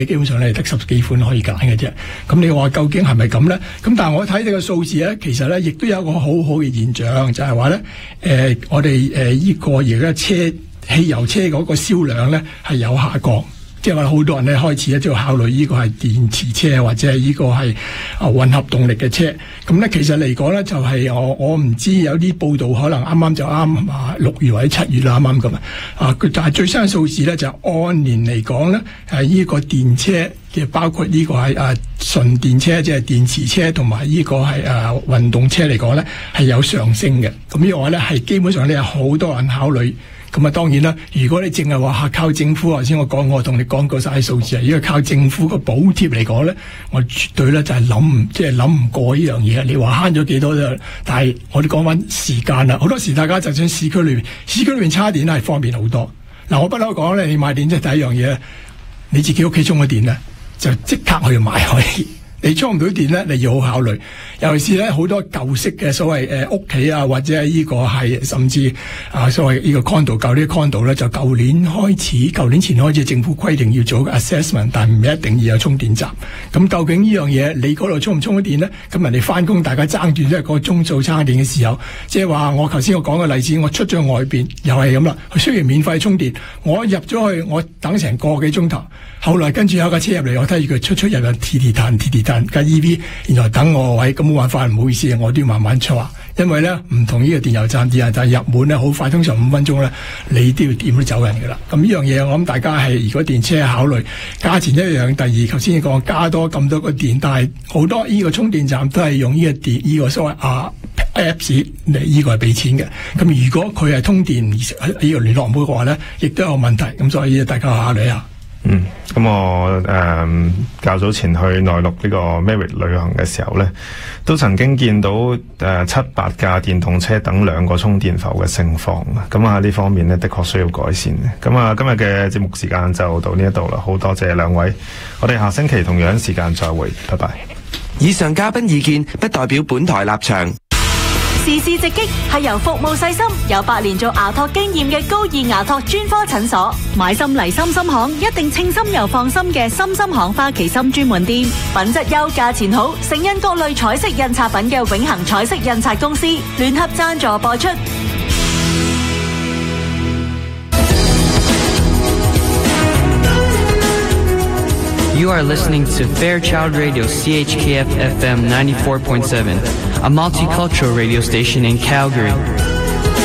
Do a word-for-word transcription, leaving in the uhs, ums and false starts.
基本上咧得十幾款可以揀嘅啫。咁你話究竟係咪咁咧？咁但係我睇你個數字咧，其實咧亦都有一個好好嘅現象，就係話咧，誒我哋誒依個而家車汽油車嗰個銷量咧係有下降。即係話好多人咧開始咧就考慮呢個係電池車或者係呢個係啊混合動力嘅車。咁咧其實嚟講咧就係、是、我我唔知有啲報道可能啱啱就啱啊六月或者七月啦啱啱咁啊。啊佢但係最新嘅數字咧就按年嚟講咧係呢個電車嘅包括呢個係啊純電車即係電池車同埋呢個係啊運動車嚟講咧係有上升嘅。咁呢個咧係基本上咧有好多人考慮。咁啊，當然啦！如果你淨係話靠政府，頭先我講，我同你講過晒數字啊。如果靠政府個補貼嚟講咧，我絕對咧就係諗唔，即係諗唔過呢樣嘢。你話慳咗幾多啫？但係我哋講翻時間啦，好多時大家就算市區裏邊，市區裏邊叉電係方便好多。嗱，我不嬲講咧，你買電即係第一樣嘢，你自己屋企充咗電咧，就即刻去買可以。你充唔到電咧，你要好考慮。尤其是咧，好多舊式嘅所謂誒屋企啊，或者係呢個係甚至啊所謂呢個 condo 舊啲 condo 咧，就舊年開始，舊年前開始政府規定要做個 assessment， 但唔一定要有充電站。咁究竟呢樣嘢，你嗰度充唔充到電咧？咁人哋翻工，大家爭住即係個鐘數叉電嘅時候，即係話我頭先我講嘅例子，我出咗外邊又係咁啦。佢雖然免費充電，我入咗去，我等成個幾鐘頭，後來跟住有架車入嚟，我睇住佢出出入入，踢踢彈踢踢彈架 E V， 原來等我位，咁冇辦法，唔好意思，我都要慢慢出啊。因為咧唔同呢個電油站，電油站入門咧好快，通常五分鐘咧，你都要點都走人噶啦。咁呢樣嘢我諗大家係如果電車考慮價錢一樣，第二頭先講加多咁多個電，但係好多呢個充電站都係用呢個電呢、這個所謂啊 Apps 嚟呢個係俾錢嘅。咁如果佢係通電呢個聯絡部嘅話咧，亦都有問題。咁所以大家考慮下。 嗯，咁我誒、嗯、較早前去內陸呢個 Merit 旅行嘅時候咧，都曾經見到誒、呃、七八架電動車等兩個充電埠嘅盛況。咁啊呢方面咧的確需要改善嘅。咁啊今日嘅節目時間就到呢一度啦，好多謝兩位，我哋下星期同樣時間再會，拜拜。 以上嘉賓意見不代表本台立場。 時事直擊係由服務細心、有八年做牙托經驗嘅高爾牙托專科診所，買心嚟心心行，一定稱心又放心嘅心心行花旗參專門店，品質優、價錢好，盛印各類彩色印刷品嘅永恆彩色印刷公司聯合贊助播出。 You are listening to Fairchild Radio C H K F F M ninety-four point seven, a multicultural radio station in Calgary.